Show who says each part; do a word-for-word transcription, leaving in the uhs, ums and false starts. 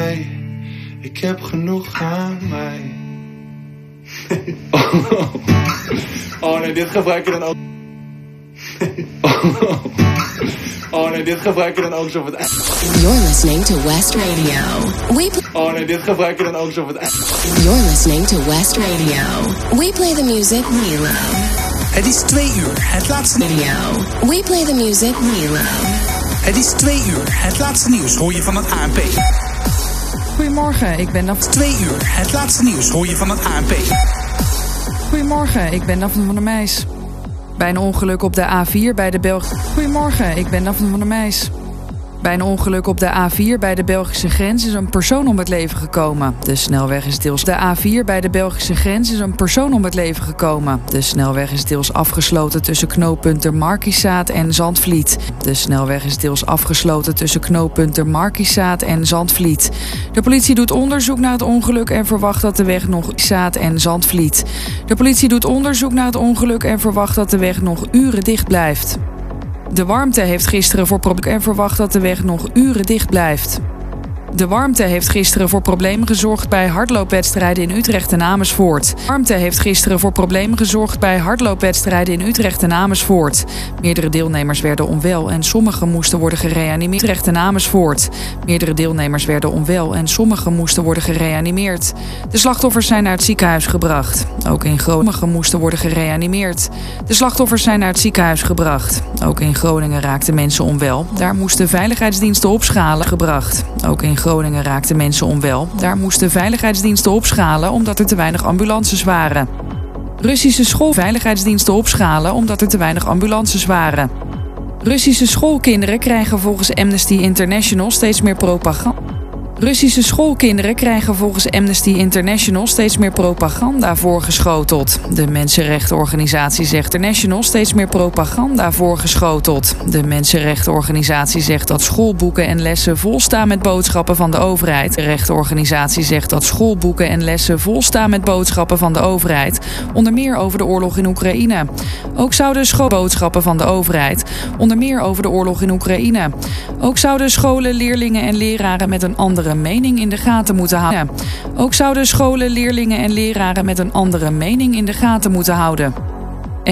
Speaker 1: mij. Ik heb genoeg aan mij.
Speaker 2: Oh, oh nee, dit gebruik je dan ook. Oh, oh nee, dit gebruik je dan ook zo op het eind.
Speaker 3: You're listening to West Radio. We pl-
Speaker 2: Oh nee, dit gebruik je dan ook zo op het eind.
Speaker 3: You're listening to West Radio. We play the music we love.
Speaker 4: Het is twee uur, het laatste
Speaker 3: Radio. We play the music we love.
Speaker 4: Het is twee uur, het laatste nieuws hoor je van het A N P.
Speaker 5: Goedemorgen, ik ben Daphne.
Speaker 4: Twee uur, het laatste nieuws hoor je van het A N P.
Speaker 5: Goedemorgen, ik ben Daphne van der Meijs. Bij een ongeluk op de A vier bij de Belg... Goedemorgen, ik ben Daphne van der Meijs. Bij een ongeluk op de A vier bij de Belgische grens is een persoon om het leven gekomen. De snelweg is deels... De A vier bij de Belgische grens is een persoon om het leven gekomen. De snelweg is deels afgesloten tussen knooppunten Markizaat en Zandvliet. De snelweg is deels afgesloten tussen knooppunten Markizaat en Zandvliet. De politie doet onderzoek naar het ongeluk en verwacht dat de weg nog... Zaat en Zandvliet. De politie doet onderzoek naar het ongeluk en verwacht dat de weg nog uren dicht blijft. De warmte heeft gisteren voor problemen en verwacht dat de weg nog uren dicht blijft. De warmte heeft gisteren voor problemen gezorgd bij hardloopwedstrijden in Utrecht en Amersfoort. De warmte heeft gisteren voor problemen gezorgd bij hardloopwedstrijden in Utrecht en Amersfoort. Meerdere deelnemers werden onwel en sommigen moesten worden gereanimeerd. Utrecht en Amersfoort. Meerdere deelnemers werden onwel en sommigen moesten worden gereanimeerd. De slachtoffers zijn naar het ziekenhuis gebracht. Ook in Groningen moesten worden gereanimeerd. De slachtoffers zijn naar het ziekenhuis gebracht. Ook in Groningen raakten mensen onwel. Daar moesten veiligheidsdiensten opschalen gebracht. Ook in Groningen raakten mensen onwel. Daar moesten veiligheidsdiensten opschalen omdat er te weinig ambulances waren. Russische schoolveiligheidsdiensten opschalen omdat er te weinig ambulances waren. Russische schoolkinderen krijgen volgens Amnesty International steeds meer propaganda. Russische schoolkinderen krijgen volgens Amnesty International steeds meer propaganda voorgeschoteld. De mensenrechtenorganisatie zegt International steeds meer propaganda voorgeschoteld. De mensenrechtenorganisatie zegt dat schoolboeken en lessen vol staan met boodschappen van de overheid. De rechtenorganisatie zegt dat schoolboeken en lessen vol staan met boodschappen van de overheid. Onder meer over de oorlog in Oekraïne. Ook zouden schoolboodschappen van de overheid. Onder meer over de oorlog in Oekraïne. Ook zouden scholen, leerlingen en leraren met een andere mening in de gaten moeten houden. Ook zouden scholen, leerlingen en leraren met een andere mening in de gaten moeten houden.